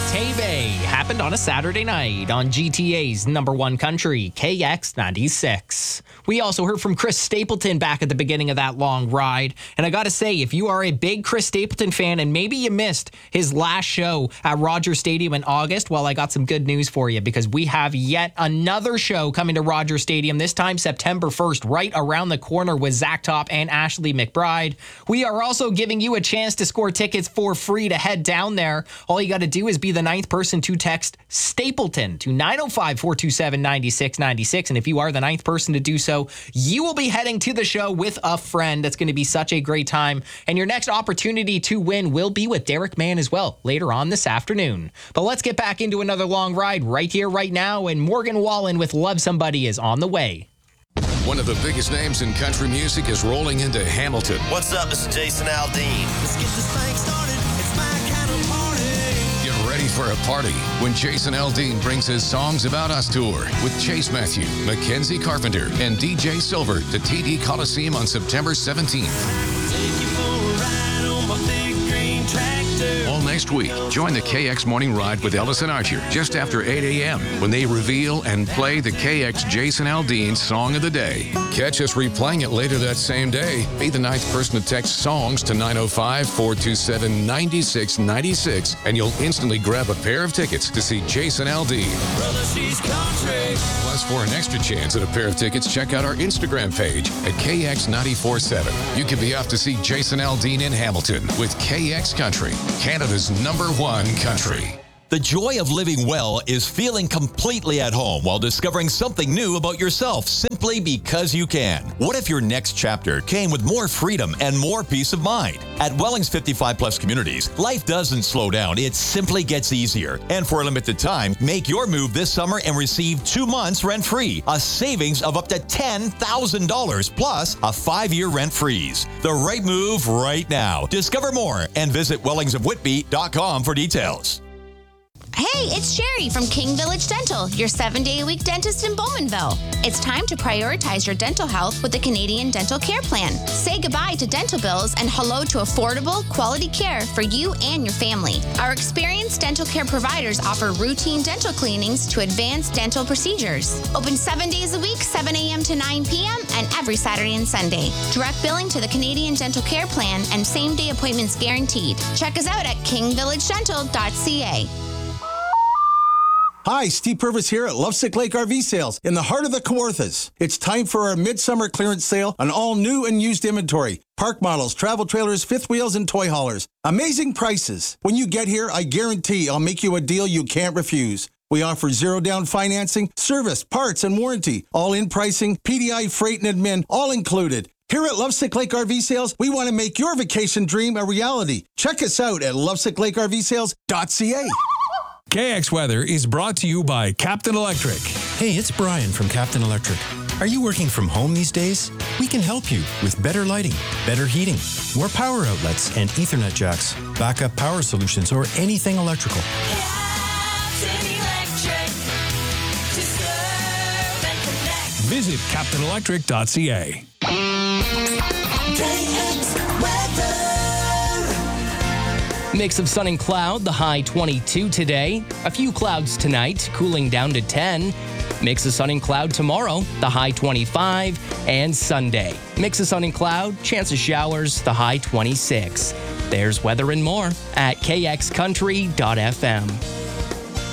Teve happened on a Saturday night on GTA's number one country, KX96. We also heard from Chris Stapleton back at the beginning of that long ride. And I got to say, if you are a big Chris Stapleton fan and maybe you missed his last show at Rogers Stadium in August, well, I got some good news for you because we have yet another show coming to Rogers Stadium, this time September 1st, right around the corner with Zach Top and Ashley McBride. We are also giving you a chance to score tickets for free to head down there. All you got to do is be the ninth person to text Stapleton to 905-427-9696. And if you are the ninth person to do so, you will be heading to the show with a friend. That's going to be such a great time. And your next opportunity to win will be with Derek Mann as well later on this afternoon. But let's get back into another long ride right here, right now. And Morgan Wallen with Love Somebody is on the way. One of the biggest names in country music is rolling into Hamilton. What's up? This is Jason Aldean. Let's get this thing started. It's my kind of party. Get ready for a party when Jason Aldean brings his Songs About Us tour with Chase Matthew, Mackenzie Carpenter, and DJ Silver to TD Coliseum on September 17th. Take you for a ride on my big green tractor. All next week, join the KX Morning Ride with Ellis and Archer just after 8 a.m. when they reveal and play the KX Jason Aldean Song of the Day. Catch us replaying it later that same day. Be the ninth person to text songs to 905-427-9696 and you'll instantly grab a pair of tickets to see Jason Aldean. Brother, she's country. Plus, for an extra chance at a pair of tickets, check out our Instagram page at KX947. You can be off to see Jason Aldean in Hamilton with KX Country, Canada's #1 country. The joy of living well is feeling completely at home while discovering something new about yourself simply because you can. What if your next chapter came with more freedom and more peace of mind? At Welling's 55 Plus Communities, life doesn't slow down, it simply gets easier. And for a limited time, make your move this summer and receive 2 months rent-free, a savings of up to $10,000 plus a 5-year rent freeze. The right move right now. Discover more and visit wellingsofwhitby.com for details. Hey, it's Sherry from King Village Dental, your 7-day-a-week dentist in Bowmanville. It's time to prioritize your dental health with the Canadian Dental Care Plan. Say goodbye to dental bills and hello to affordable, quality care for you and your family. Our experienced dental care providers offer routine dental cleanings to advanced dental procedures. Open 7 days a week, 7 a.m. to 9 p.m., and every Saturday and Sunday. Direct billing to the Canadian Dental Care Plan and same-day appointments guaranteed. Check us out at kingvillagedental.ca. Hi, Steve Purvis here at Lovesick Lake RV Sales in the heart of the Kawarthas. It's time for our midsummer clearance sale on all new and used inventory. Park models, travel trailers, fifth wheels, and toy haulers. Amazing prices. When you get here, I guarantee I'll make you a deal you can't refuse. We offer zero-down financing, service, parts, and warranty. All-in pricing, PDI, freight, and admin, all included. Here at Lovesick Lake RV Sales, we want to make your vacation dream a reality. Check us out at lovesicklakervsales.ca. KX Weather is brought to you by Captain Electric. Hey, it's Brian from Captain Electric. Are you working from home these days? We can help you with better lighting, better heating, more power outlets and Ethernet jacks, backup power solutions, or anything electrical. Captain Electric. To serve and connect. Visit CaptainElectric.ca. KX Weather. Mix of sun and cloud, the high 22 today. A few clouds tonight, cooling down to 10. Mix of sun and cloud tomorrow, the high 25. And Sunday, mix of sun and cloud, chance of showers, the high 26. There's weather and more at kxcountry.fm.